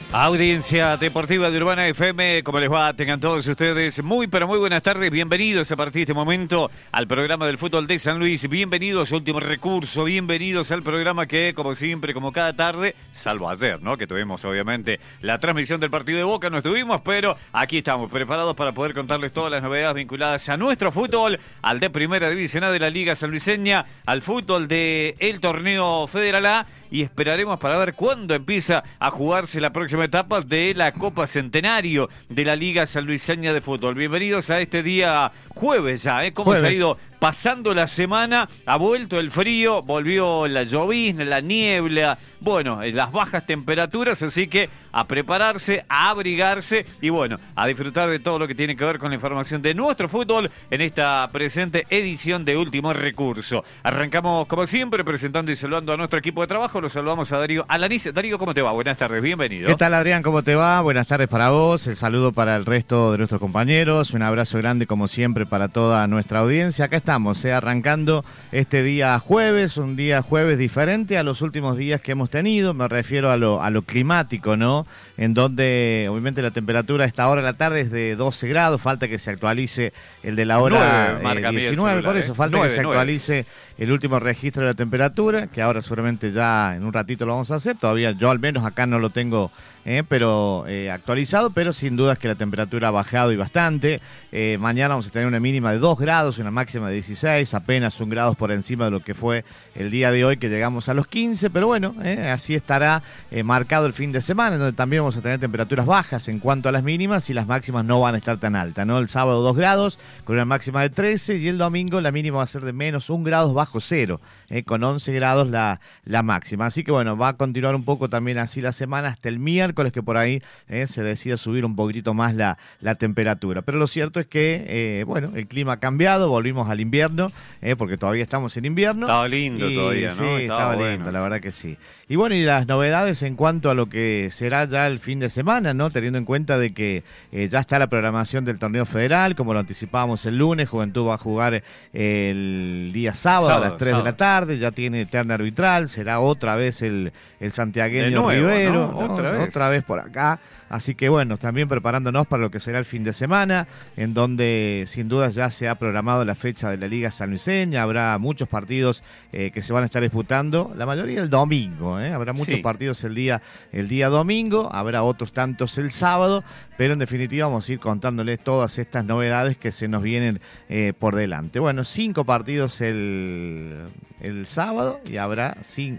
Audiencia deportiva de Urbana FM, ¿cómo les va? Tengan todos ustedes muy, pero muy buenas tardes. Bienvenidos a partir de este momento al programa del fútbol de San Luis. Bienvenidos a Último Recurso, bienvenidos al programa que, como siempre, como cada tarde, salvo ayer, ¿no? Que tuvimos, obviamente, la transmisión del partido de Boca, no estuvimos, pero aquí estamos preparados para poder contarles todas las novedades vinculadas a nuestro fútbol, al de Primera División A de la Liga Sanluiseña, al fútbol del torneo Federal A, y esperaremos para ver cuándo empieza a jugarse la próxima etapa de la Copa Centenario de la Liga Sanluiseña de Fútbol. Bienvenidos a este día jueves ya, ¿eh? ¿Cómo se ha ido pasando la semana? Ha vuelto el frío, volvió la llovizna, la niebla, bueno, las bajas temperaturas, así que a prepararse, a abrigarse y bueno, a disfrutar de todo lo que tiene que ver con la información de nuestro fútbol en esta presente edición de Último Recurso. Arrancamos como siempre presentando y saludando a nuestro equipo de trabajo. Los saludamos a Darío Alaniz. Darío, ¿cómo te va? Buenas tardes, bienvenido. ¿Qué tal, Adrián? ¿Cómo te va? Buenas tardes para vos, el saludo para el resto de nuestros compañeros, un abrazo grande como siempre para toda nuestra audiencia. Acá estamos, arrancando este día jueves, un día jueves diferente a los últimos días que hemos tenido, me refiero a lo climático, ¿no? En donde obviamente la temperatura a esta hora de la tarde es de 12 grados, falta que se actualice el de la hora 19, por eso falta que se actualice el último registro de la temperatura, que ahora seguramente ya en un ratito lo vamos a hacer, todavía yo al menos acá no lo tengo pero actualizado, pero sin dudas que la temperatura ha bajado y bastante. Mañana vamos a tener una mínima de 2 grados, una máxima de 16, apenas 1 grado por encima de lo que fue el día de hoy, que llegamos a los 15, pero bueno, así estará marcado el fin de semana, donde también vamos a tener temperaturas bajas en cuanto a las mínimas y las máximas no van a estar tan altas, ¿no? El sábado 2 grados con una máxima de 13 y el domingo la mínima va a ser de menos 1 grado bajo cero, con 11 grados la máxima. Así que bueno, va a continuar un poco también así la semana hasta el miércoles, que por ahí se decide subir un poquitito más la temperatura. Pero lo cierto es que, bueno, el clima ha cambiado, volvimos al invierno, porque todavía estamos en invierno. Estaba lindo todavía, ¿no? Sí, estaba lindo, bueno, la verdad que sí. Y bueno, y las novedades en cuanto a lo que será ya el fin de semana, ¿no? Teniendo en cuenta de que ya está la programación del torneo federal, como lo anticipábamos el lunes, Juventud va a jugar el día sábado a las 3 de la tarde, ya tiene terna arbitral, será otra vez el santiagueño Rivero, ¿no? Otra vez por acá. Así que bueno, también preparándonos para lo que será el fin de semana, en donde sin duda ya se ha programado la fecha de la Liga Sanluiseña, habrá muchos partidos que se van a estar disputando, la mayoría el domingo, habrá muchos partidos el día domingo, habrá otros tantos el sábado, pero en definitiva vamos a ir contándoles todas estas novedades que se nos vienen por delante. Bueno, 5 partidos el sábado y habrá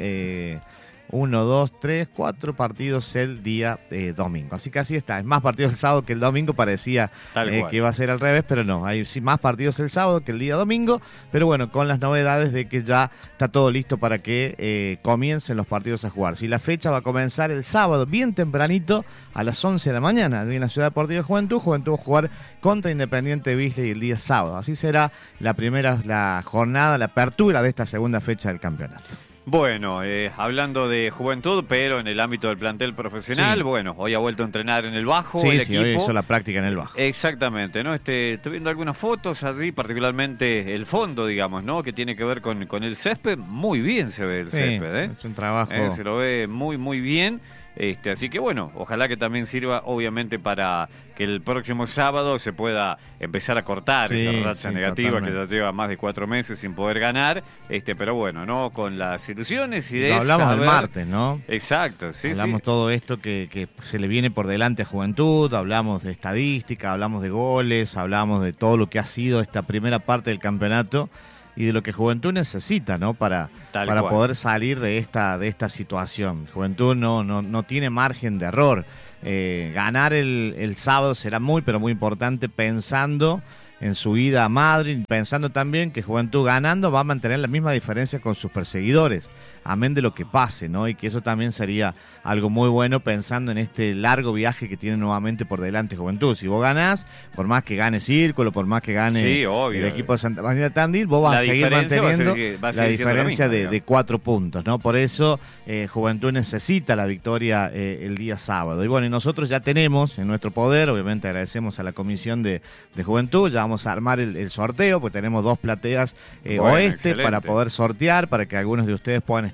1, 2, 3, 4 partidos el día domingo. Así que así está. Es más partidos el sábado que el domingo. Parecía que iba a ser al revés, pero no. Hay sí más partidos el sábado que el día domingo. Pero bueno, con las novedades de que ya está todo listo para que comiencen los partidos a jugar. Si la fecha va a comenzar el sábado, bien tempranito, a las 11 de la mañana, en la Ciudad Deportiva de Juventud. Juventud va a jugar contra Independiente Bisley el día sábado. Así será la jornada, la apertura de esta segunda fecha del campeonato. Bueno, hablando de Juventud, pero en el ámbito del plantel profesional, bueno, hoy ha vuelto a entrenar en el Bajo, el equipo. Hoy hizo la práctica en el Bajo. Exactamente, ¿no? Estoy viendo algunas fotos allí, particularmente el fondo, digamos, ¿no? Que tiene que ver con el césped. Muy bien se ve el césped, Es un trabajo. Se lo ve muy, muy bien. Así que bueno, ojalá que también sirva obviamente para que el próximo sábado se pueda empezar a cortar esa racha negativa totalmente, que ya lleva más de 4 meses sin poder ganar, pero bueno, ¿no? Con las ilusiones y de lo hablamos el martes, ¿no? Exacto, sí. Hablamos todo esto que se le viene por delante a Juventud, hablamos de estadística, hablamos de goles, hablamos de todo lo que ha sido esta primera parte del campeonato y de lo que Juventud necesita, ¿no? Para poder salir de esta situación. Juventud no tiene margen de error. Ganar el sábado será muy, pero muy importante, pensando en su ida a Madrid, pensando también que Juventud ganando va a mantener la misma diferencia con sus perseguidores, amén de lo que pase, ¿no? Y que eso también sería algo muy bueno pensando en este largo viaje que tiene nuevamente por delante Juventud. Si vos ganás, por más que gane Círculo, por más que gane el equipo de Santa María de Tandil, vos vas a seguir manteniendo la diferencia de 4 puntos, ¿no? Por eso Juventud necesita la victoria el día sábado. Y bueno, y nosotros ya tenemos en nuestro poder, obviamente agradecemos a la comisión de Juventud, ya vamos a armar el sorteo, porque tenemos 2 plateas oeste para poder sortear, para que algunos de ustedes puedan estar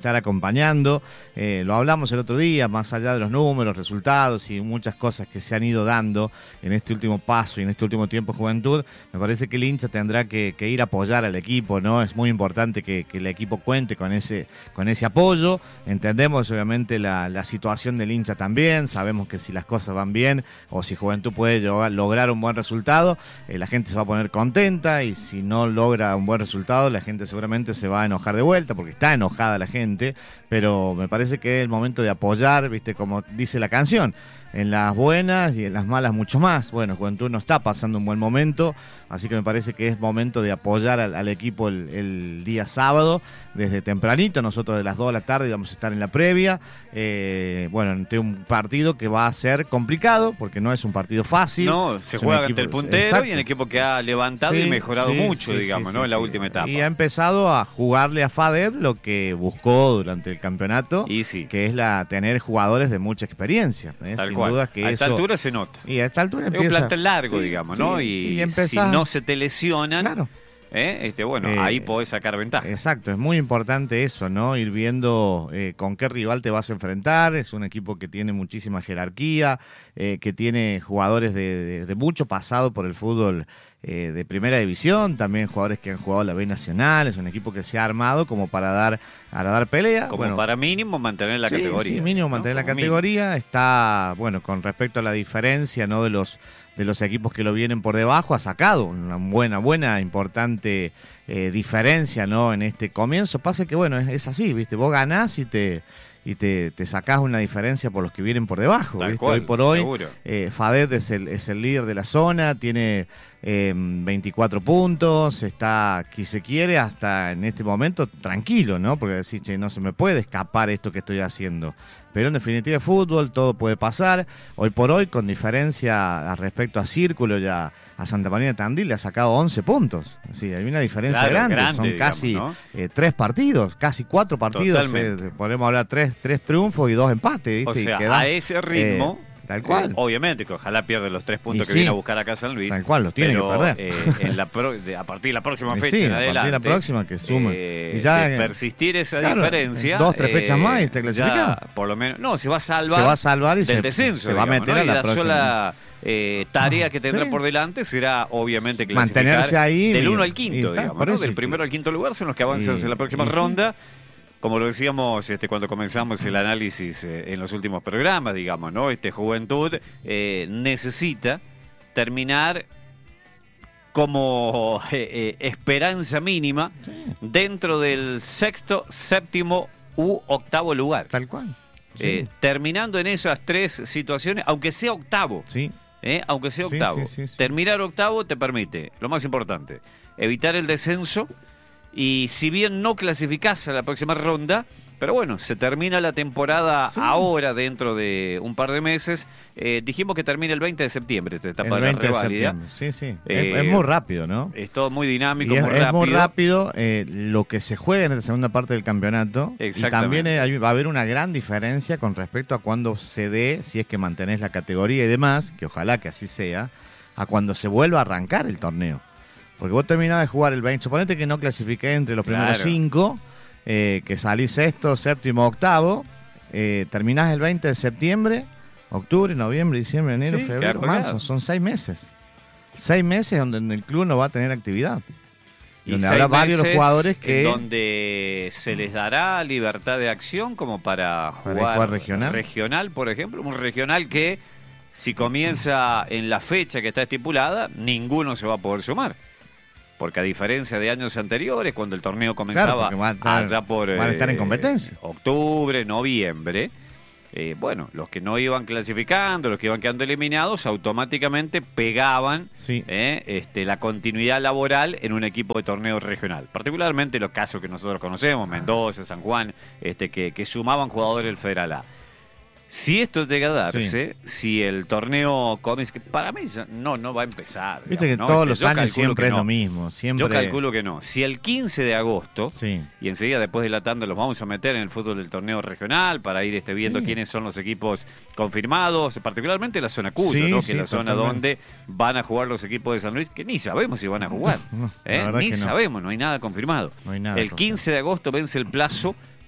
estar acompañando. Lo hablamos el otro día, más allá de los números, resultados y muchas cosas que se han ido dando en este último paso y en este último tiempo Juventud, me parece que el hincha tendrá que ir a apoyar al equipo, ¿no? Es muy importante que el equipo cuente con ese apoyo. Entendemos obviamente la situación del hincha también, sabemos que si las cosas van bien o si Juventud puede lograr un buen resultado, la gente se va a poner contenta, y si no logra un buen resultado, la gente seguramente se va a enojar de vuelta, porque está enojada la gente, pero me parece que es el momento de apoyar, ¿viste? Como dice la canción, en las buenas y en las malas mucho más. Bueno, Juventud no está pasando un buen momento, así que me parece que es momento de apoyar al equipo el día sábado, desde tempranito. Nosotros de las 2 de la tarde vamos a estar en la previa, bueno, ante un partido que va a ser complicado, porque no es un partido fácil. No, se juega ante el puntero, exacto, y un equipo que ha levantado y mejorado mucho, digamos, ¿no? En la última etapa. Y ha empezado a jugarle a FADEB lo que buscó durante el campeonato, que es tener jugadores de mucha experiencia. Tal cual. Que a esta altura se nota. Y a esta altura empieza. Es un plantel largo, digamos, ¿no? Y si no se te lesionan, claro, ahí podés sacar ventaja. Exacto, es muy importante eso, ¿no? Ir viendo con qué rival te vas a enfrentar. Es un equipo que tiene muchísima jerarquía, que tiene jugadores de mucho pasado por el fútbol de primera división, también jugadores que han jugado la B Nacional. Es un equipo que se ha armado como para dar pelea. Como para mínimo mantener la categoría. Sí, mínimo mantener la categoría. Mínimo. Está, bueno, con respecto a la diferencia, ¿no? de los equipos que lo vienen por debajo, ha sacado una buena, importante diferencia, ¿no? En este comienzo. Pasa que, bueno, es así, ¿viste? Vos ganás y te sacás una diferencia por los que vienen por debajo. Tal ¿viste? Cual, hoy por hoy, FADEB es el líder de la zona, tiene 24 puntos, está, si se quiere, hasta en este momento tranquilo, ¿no? Porque decís, che, no se me puede escapar esto que estoy haciendo. Pero en definitiva, fútbol, todo puede pasar. Hoy por hoy, con diferencia respecto a Círculo y a Santa María de Tandil, le ha sacado 11 puntos. Sí, hay una diferencia grande. Son digamos, casi 3 partidos, casi 4 partidos. Podemos hablar 3 triunfos y 2 empates, ¿viste? O sea, a ese ritmo... Tal cual. Obviamente que ojalá pierda los 3 puntos que viene a buscar acá San Luis. Tal cual, los tiene que perder. A partir de la próxima fecha en adelante. A partir de la próxima que sume. Y ya de persistir esa diferencia. 2-3 fechas más y está clasificado. Por lo menos. No, se va a salvar. Se va a salvar y del descenso. Se va a meter a la próxima. Sola tarea que tendrá por delante será obviamente clasificar mantenerse ahí del 1 al 5, digamos, ¿no? Del primero al quinto lugar son los que avanzan en la próxima ronda. Como lo decíamos cuando comenzamos el análisis en los últimos programas, digamos, ¿no? Juventud necesita terminar como esperanza mínima dentro del 6º, 7º u 8º lugar. Tal cual. Terminando en esas 3 situaciones, aunque sea octavo. Sí. Aunque sea octavo. Sí. Terminar octavo te permite, lo más importante, evitar el descenso. Y si bien no clasificás a la próxima ronda, pero bueno, se termina la temporada ahora, dentro de un par de meses. Dijimos que termina el 20 de septiembre, esta etapa de la reválida. Sí. Es muy rápido, ¿no? Es todo muy dinámico, es muy rápido lo que se juega en la segunda parte del campeonato. Y también va a haber una gran diferencia con respecto a cuando se dé, si es que mantenés la categoría y demás, que ojalá que así sea, a cuando se vuelva a arrancar el torneo. Porque vos terminás de jugar el 20, suponete que no clasifiqué entre los primeros 5, que salís 6º, 7º, 8º, terminás el 20 de septiembre, octubre, noviembre, diciembre, enero, febrero, marzo, son 6 meses. 6 meses donde el club no va a tener actividad. Y donde habrá varios los jugadores que... donde se les dará libertad de acción como para jugar regional, por ejemplo, un regional que si comienza en la fecha que está estipulada, ninguno se va a poder sumar. Porque a diferencia de años anteriores, cuando el torneo comenzaba allá por van a estar en competencia. Octubre, noviembre, bueno, los que no iban clasificando, los que iban quedando eliminados, automáticamente pegaban la continuidad laboral en un equipo de torneo regional. Particularmente los casos que nosotros conocemos, Mendoza, San Juan, que sumaban jugadores del Federal A. Si esto llega a darse, si el torneo comienza, para mí no va a empezar. Viste que todos los años siempre es lo mismo. Siempre... Yo calculo que no. Si el 15 de agosto, y enseguida después de la tanda los vamos a meter en el fútbol del torneo regional para ir viendo quiénes son los equipos confirmados, particularmente la zona Cuyo, ¿no? Que es la zona donde van a jugar los equipos de San Luis, que ni sabemos si van a jugar. Ni sabemos, no hay nada confirmado. No hay nada el 15 de agosto vence el plazo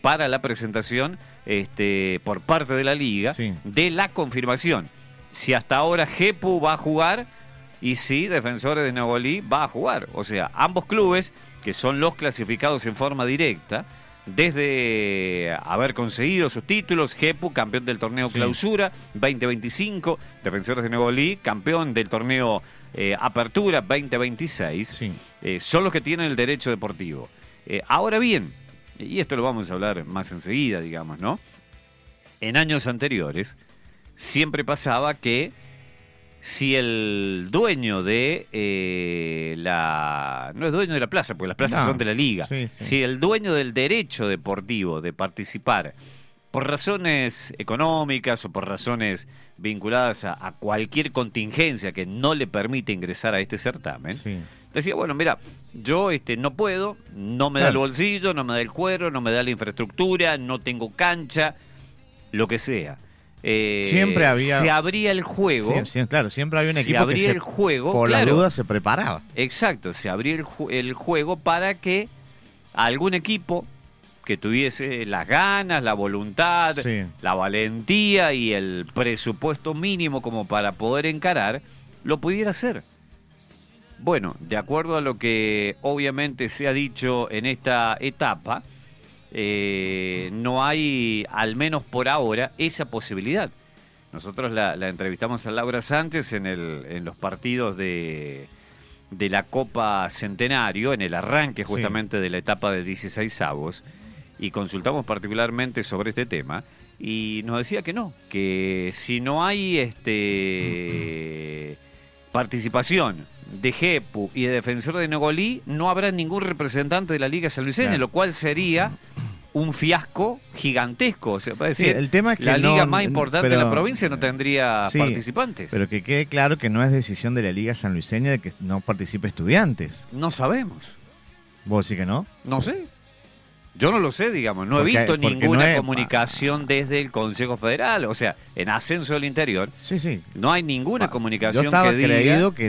para la presentación por parte de la liga de la confirmación. Si hasta ahora Jepu va a jugar y si Defensores de Nogolí va a jugar. O sea, ambos clubes, que son los clasificados en forma directa, desde haber conseguido sus títulos, Jepu, campeón del torneo Clausura 2025, Defensores de Nogolí, campeón del torneo Apertura 2026, son los que tienen el derecho deportivo. Ahora bien, y esto lo vamos a hablar más enseguida, digamos, ¿no? En años anteriores siempre pasaba que si el dueño de no es dueño de la plaza, porque las plazas son de la liga, si el dueño del derecho deportivo de participar por razones económicas o por razones vinculadas a cualquier contingencia que no le permite ingresar a este certamen, decía, bueno, mira, yo no puedo, no me da el bolsillo, no me da el cuero, no me da la infraestructura, no tengo cancha, lo que sea. Siempre había... Se abría el juego. Claro, siempre había un equipo que el juego, por la duda se preparaba. Exacto, se abría el juego para que algún equipo que tuviese las ganas, la voluntad, la valentía y el presupuesto mínimo como para poder encarar, lo pudiera hacer. Bueno, de acuerdo a lo que obviamente se ha dicho en esta etapa, no hay, al menos por ahora, esa posibilidad. Nosotros la entrevistamos a Laura Sánchez en los partidos de la Copa Centenario, en el arranque justamente de la etapa de 16avos, y consultamos particularmente sobre este tema, y nos decía que no, que si no hay participación de Jepu y de Defensor de Nogolí, no habrá ningún representante de la Liga Sanluiseña, lo cual sería un fiasco gigantesco. O sea, para decir, el tema es que la liga más importante de la provincia no tendría participantes. Pero que quede claro que no es decisión de la Liga Sanluiseña de que no participe Estudiantes. No sabemos. ¿Vos sí que no? No sé. Yo no lo sé, digamos. No he visto ninguna comunicación desde el Consejo Federal. O sea, en Ascenso del Interior no hay ninguna comunicación yo estaba que diga... creído que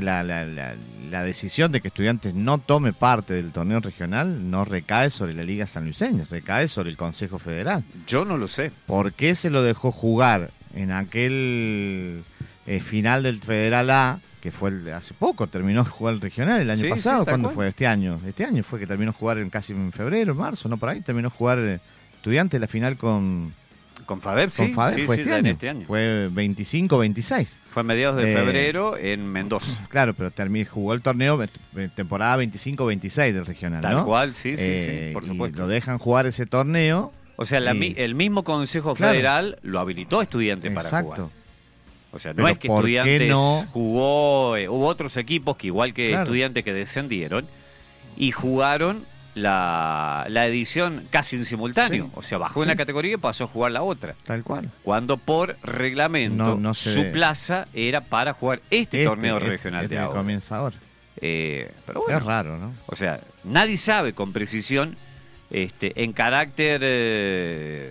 la decisión de que Estudiantes no tome parte del torneo regional no recae sobre la Liga Sanluiseña, recae sobre el Consejo Federal. Yo no lo sé. ¿Por qué se lo dejó jugar en aquel final del Federal A, que fue hace poco, terminó de jugar el regional el año pasado? ¿Cuándo fue? Este año fue que terminó de jugar casi en febrero, marzo, ¿no? Por ahí terminó de jugar Estudiantes la final con FADEP, fue este año. Fue 25-26. Fue a mediados de febrero en Mendoza. Claro, pero jugó el torneo temporada 25-26 del regional, ¿no? Tal cual, sí, por supuesto. Y lo dejan jugar ese torneo. O sea, el mismo Consejo Federal lo habilitó a Estudiantes para jugar. O sea, no es que Estudiantes jugó, hubo otros equipos que igual que Estudiantes que descendieron y jugaron la edición casi en simultáneo. O sea, bajó en la categoría y pasó a jugar la otra. Tal cual. Cuando por reglamento su plaza era para jugar este torneo regional de ahora. Comienza ahora. Pero bueno, es raro, ¿no? O sea, nadie sabe con precisión en carácter de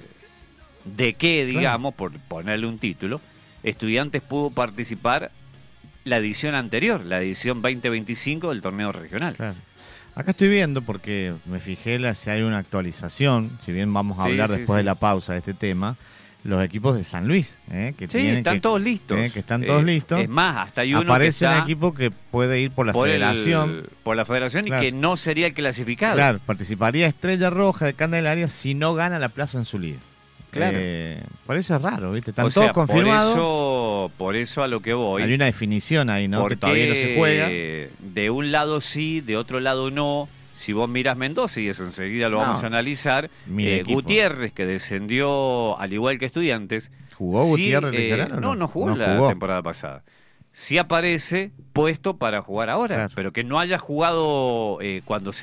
qué, digamos, por ponerle un título, Estudiantes pudo participar la edición anterior, la edición 2025 del torneo regional. Claro. Acá estoy viendo, porque me fijé si hay una actualización, si bien vamos a hablar después de la pausa de este tema, los equipos de San Luis, que están todos listos. Que están todos listos. Es más, hasta hay uno aparece que está un equipo que puede ir por la federación. Por la federación y que no sería el clasificado. Claro, participaría Estrella Roja de Candelaria si no gana la plaza en su liga. Claro. Por eso es raro, ¿viste? Están todos confirmados. Por eso a lo que voy. Hay una definición ahí, ¿no? Que todavía no se juega. De un lado sí, de otro lado no. Si vos mirás Mendoza, y eso enseguida lo vamos a analizar, Gutiérrez, que descendió al igual que Estudiantes. ¿Jugó Gutiérrez? No jugó la temporada pasada. Sí aparece puesto para jugar ahora, pero que no haya jugado cuando